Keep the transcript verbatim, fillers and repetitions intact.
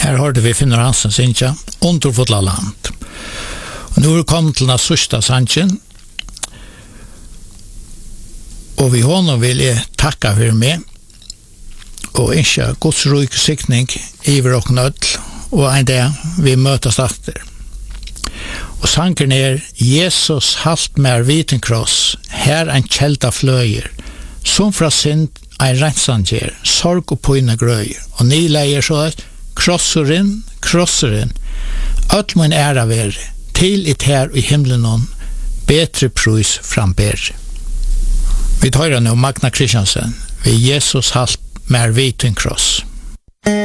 Her hørte vi Finnur Hansen synja, Underfotla land. Og nå er vi kommet til den sørste sangen, og vi hånden vil jeg takke for meg, og ikke Guds rik sikning iver og nødl, og en dag vi møtes etter. Og sangen er Jesus halt mer viten kross, her en kjelda fløyer, som fra synd ein rensanger, sorg og pøyne grøyer, og ni leier så at krosseren, krosseren, alt min æra være, til et her i himmelen om, betre prøys framber. Vi tar nå Magna Kristiansen, ved Jesus halt mer viten kross.